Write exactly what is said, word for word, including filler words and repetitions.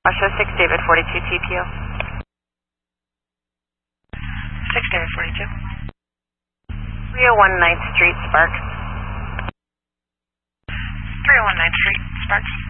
Russia six David forty-two T P O. six David forty-two. three oh one ninth Street, Sparks. three oh one ninth Street, Sparks.